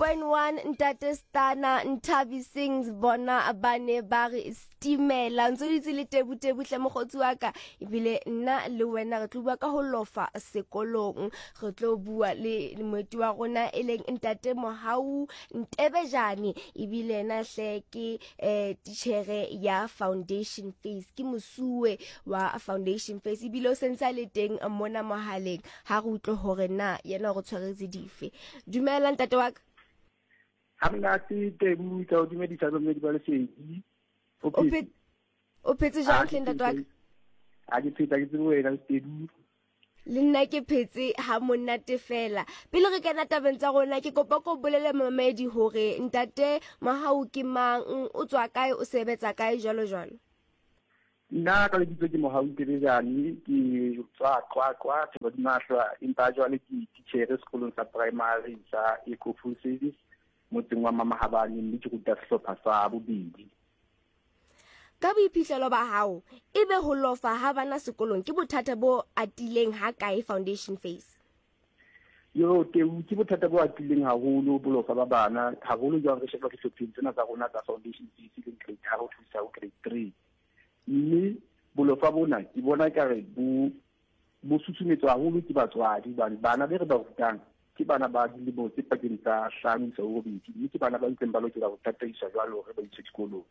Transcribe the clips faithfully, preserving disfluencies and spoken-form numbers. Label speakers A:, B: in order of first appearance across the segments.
A: point one Ntate Stana Nthabi Sings bona abane ba re stimela ntse ditse le tebutebu hle mogotsi wa ka ebile nna le wena re tlo bua ka ho lofa sekolong re tlo bua le moeti wa rona eleng Ntate Mohau Ntebejane ebile na hle ke eh tichere ya foundation phase ke mosuwe wa foundation phase ebile o sentse le teng mona mohaleng ha re utlwe hore na yena go tshwaretse dife. Dumela Ntate wa ka.
B: Hamna ti tebu ka o dumedisa bo mmedi ba lesedi.
A: O pet o phetse jang hle Ntate wa ka?
B: A ke pheta ke tsebo wena tebu.
A: Le nna ke phetse ha monate fela. Pele re kana tabeng tsa rona ke kopa go bolele mamedi hore Ntate Mohau ke mang, o tswa kae, o sebetsa kae jalo jalo.
B: Nna ka le ditse ke Mohau Ntebejane ke tswa kwa kwa tsebo di mahlwa empa jwale ke tichere sekolong sa primary sa Eco Full Service motseng wa Mamahabane mme ke ruta sehlopha sa bobedi.
A: Ka boiphihlelo ba hao ebe ho lofa ha bana sekolong ke bothata bo atileng ha kae foundation phase?
B: Yo ke ke bothata bo atileng haholo bo lofa ba bana haholo jwang re sheba ke hlopheng tsena tsa rona tsa foundation phase le grade tharo ho isa ho grade three. Mme bolofa bona ke bona ekare bo bo susumetswa haholo ke batswadi bana bana be re ba rutang ke bana ba dilemo tse pakeng tsa hlano tsa ho bobedi mme ke bana ba ntseng ba lokela ho tataisa jwalo re ba itse dikolong.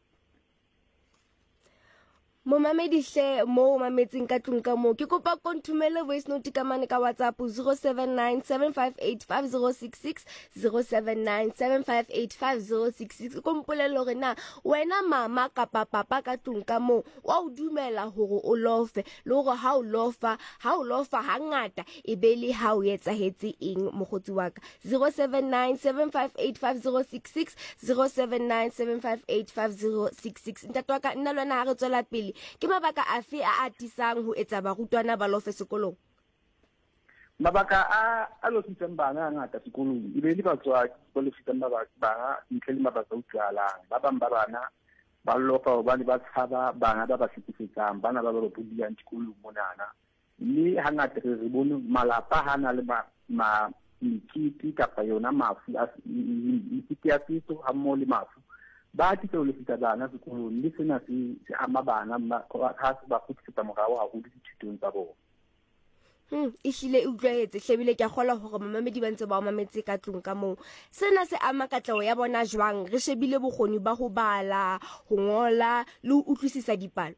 A: Mo mamedi hle mo mametseng ka tlung ka mo ke kopa konthumele voice note ka mane ka WhatsApp zero seven nine seven five eight five zero six six zero seven nine seven five eight five zero six six kompolelo re na wena mama kapa papa ka tlung ka mo wa o dumela hore o lofe le hore ha o lofa ha o lofa hangata e be le ha o etsahetse eng mogotsi wa ka zero seven nine seven five eight five zero six six zero seven nine seven five eight five zero six six. Ntate wa ka nna lona ha re tswela pele ke mabaka afe a atisang ho etsa barutwana ba lofe sekolong?
B: Mabaka a a lofisang bana ngata sekolong e be le batswadi ba lofisang ba bana ntle le mabaka a utlwalang ba bang ba bana ba lofa hobane ba tshaba bana ba ba fetefetsang bana ba ba bodiang dikolong monana mme hangata re bone malapa hana le ma ma mikiti kapa yona mafu a mikiti a setso ha mo le mafu ba titse o le fita bana sekolong le sena se se ama bana ha se ba khutsetsa morao ha ho dithutong tsa bona.
A: Hmm ihlile utlwaetse hlebile ke a kgola hore mamamedi ba ntse ba o mametse ka tlung ka moo sena se ama katleho ya bona jwang re shebile bokgoni ba ho bala ho ngola le ho utlwisisa dipalo?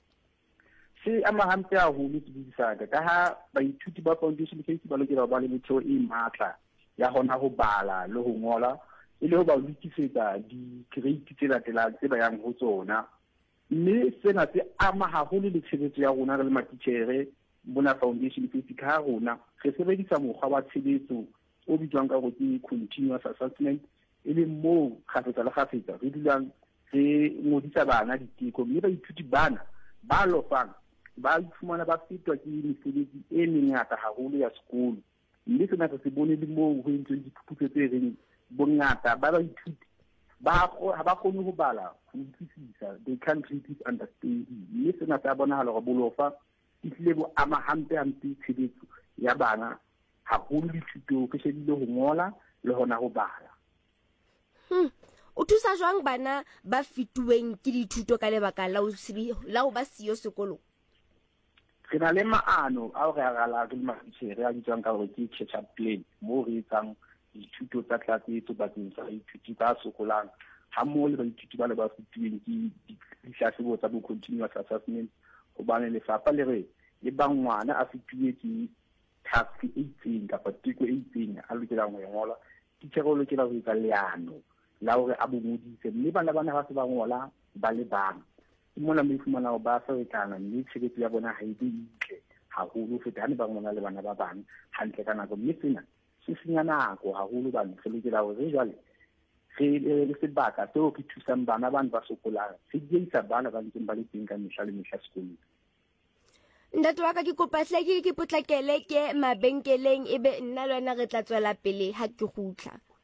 B: Se ama hampe haholo tibisa ka ha baithuti ba foundation phase ba lokela ba le metheo e matla ya hona ho bala le ho ngola ile ho ba lokisetsa di grade tse latelang tse ba yang ho tsona mme sena se ama haholo le tshebetso ya rona re le matitjhere bona foundation phase ka rona re sebedisa mokgwa wa tshebetso o bitswang ka hore ke continuous assessment ile mo kgafetsa le kgafetsa re dulang re ngodisa bana diteko mme ba ithuti bana ba lofang ba ifumana ba fitwa ke mesebetsi e mengata haholo ya sekolo mme sena se bone le mo ho entsweng diphuputso tse reng bongata ba ba ithuti ba ha ba kgone ho bala ho utlwisisa they can't read it understand mme sena sa bonahala hore bolofa ihlile bo ama hampe hampe tshebetso ya bana haholo dithuto ke shebile ho ngola le hona ho bala.
A: Hmm o thusa jwang bana ba fituweng ke dithuto ka lebaka la o sibi la o ba siyo sekolong?
B: Re na le maano a re a rala ke matitjhere a ditswang ka hore ke catch up plan mo re etsang dithuto tsa tlatsetso bakeng sa baithuti ba sokolang ha mo le baithuti ba le ba fituweng ke dihlahlobo tsa bo continuous assessment hobane lefapha le re le bang ngwana a fituwe ke task e itseng kapa tiko e itseng a lokelang ho ngola titjhere o lokela ho etsa leano la hore a bongodise mme bana bana ba se ba ngola ba le bang mona mo ifumana ba sa rekana mme tshebetso ya bona ha e be itle haholo feta ha ba ngola le bana ba bang hantle ka nako mme sena se senya nako haholo ba re lokela hore jwale re le sebaka seo ke thusang bana ba ba sokolang se diisa bana ba ntseng ba le teng ka mehla le mehla sekolong.
A: Ntate wa ka ke kopa hle ke potlakele ke mabenkeleng ebe nna le wena re tla tswela pele ha ke gutla.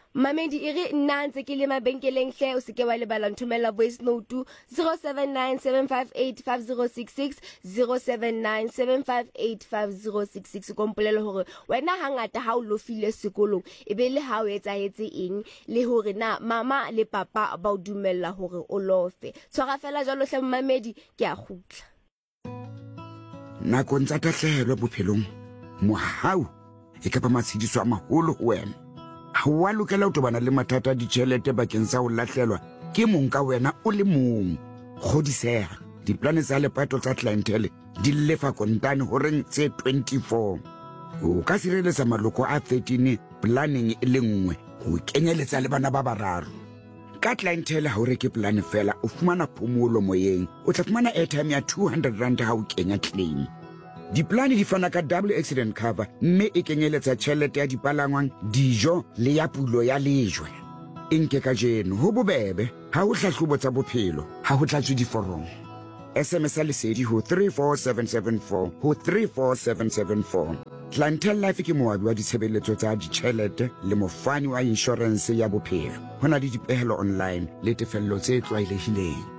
A: Mamedi e re nna ntse ke le mabenkeleng hle o seke wa lebala nthumela voice note zero seven nine seven five eight five zero six six zero seven nine seven five eight five zero six six kompolelo hore wena hangata ha o lofile sekolong e be le ha o etsahetse eng le hore na mama le papa ba o dumella hore o lofe tshwara fela jalo hle Mamedi ke a gutla
C: nako ntsa tahlehelo bophelong mohau e ka ba matshidiso a maholo ho wena ha wa lokela ho tobana le mathata di tšhelete bakeng sa ho lahlelwa ke mong ka wena o le mong godiseha diplane tsa lepato tsa clientele di lefa kontane horeng tse twenty-four o ka sireletsa maloko a thirteen planning e le nngwe ho kenyeletsa le bana ba bararo ka clientele ha o reke plane fela o fumana phomolo moyeng o tla fumana airtime ya two hundred rand ha o kenya claim diplane di fana ka double accident cover mme e kenyeletsa tšhelete ya dipalangwang dijo le ya pulo ya lejwe e nke ka jeno ho bobebe ha ho hlahlobo tsa bophelo ha ho tlatswe diforomo S M S a lesedi ho three four seven seven four ho three four seven seven four Clientele Life ke moabi wa ditshebeletso tsa ditšhelete le mofani wa insurance ya bophelo hona le dipehelo online le tefello tse tlwaelehileng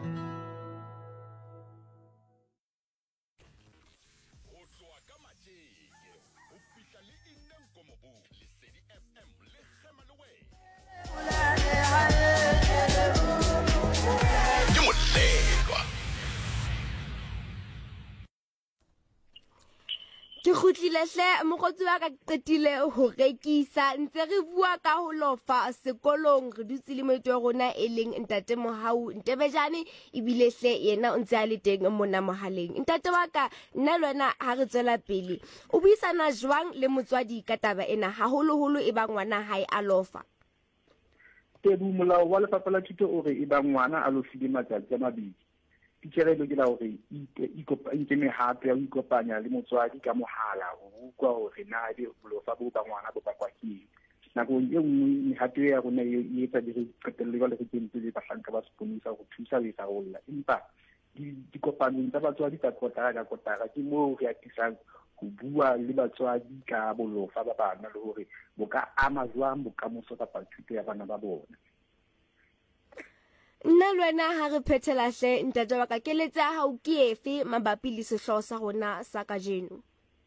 A: ke khutlile hle mokgotsi wa ka qetile ho rekisa ntse re bua ka ho lofa sekolong re dutse le moetlo wa rona e leng ntate Mohau Ntebejane e bile hle yena o ntse a le teng mona mohaleng ntate wa ka nna lwana ha re tswela pele o buisana jwang le motswadi ka taba ena haholo holo e ba ngwana hae a lofa
B: tebu molao wa lefapha la thuto o re e ba ngwana a lofile matsatsi a mabedi tšhelete ke la hore e mehato ya ho ikopanya le motswadi ka mohala ho utlwa hore na ebe bolofa bo ba ngwana bo bakwa ke nakong e nngwe mehato ya rona e etsa di re qetelle ba le re kentse le bahlanka ba seponisa ho thusa le rarolla empa dikopanong tsa batswadi tsa kotara ka kotara ke moo re atisang ho bua le batswadi ka bolofa ba bana le hore bo ka ama jwang bokamoso kapa thuto ya bana ba bona
A: nna lwena ha re phethela hle ntate wa ka keletsa ha o ke efe mabapi le sehloho sa rona sa kajeno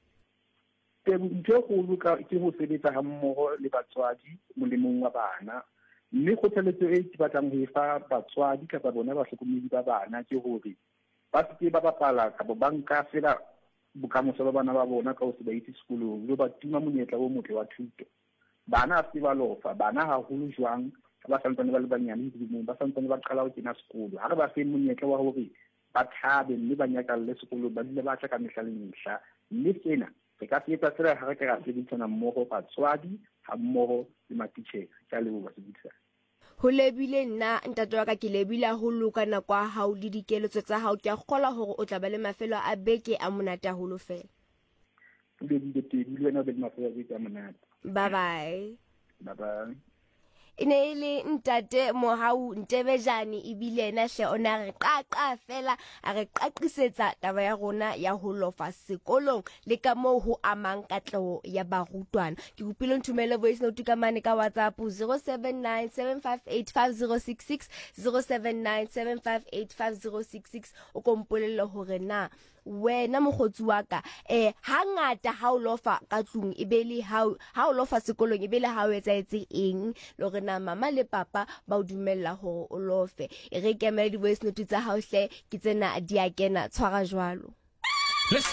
B: ntho go luka ke ho sebetsa ha mmoho le batswadi molemong wa bana mme kgothaletso e ke batlang ho e fa batswadi kapa bona bahlokomedi ba bana ke hore ba se ba bapala kapa banka fela bokamoso ba bana ba bona ka ho se ba itse sekolong le ba tima monyetla o motle wa thuto bana a se ba lofa bana haholo jwang ba santsane ba le banyane dilemong ba santsane ba qala ho kena sekolo ha re ba fe monyetla wa hore ba thabe mme ba nyakalle sekolo ba dile ba tla ka mehla le mehla mme tsena re ka se etsa tsela ha re ka ra sebetsana mmoho batswadi ha mmoho le matitjhere tsa lebo ba sebetsa
A: ho lebile nna ntate wa ka ke lebile ho loka na kwa hao le dikeletso tsa hao ke a kgola hore o tla ba le mafelo a beke a monata holo fela
B: le di te di le na be mafelo a beke a monata
A: bye bye
B: bye bye
A: ine ile ntate Mohau Ntebejane e bile ena hle ona re qaqa fela a re qaqisetsa taba ya rona ya ho lofa sekolong le ka moo ho amang katleho ya barutwana ke kopile nthumele voice note ka mane ka WhatsApp zero seven nine seven five eight five zero six six zero seven nine seven five eight five zero six six o kompolelle hore na wena mogotsi wa ka eh hangata ha o lofa ka tlung e be le ha ha o lofa sekolong e be le ha o etsa etse eng le re na mama le papa ba o dumella hore o lofe e re kemela di voice note tsa hao hle ke tsena di a kena tshwara jwalo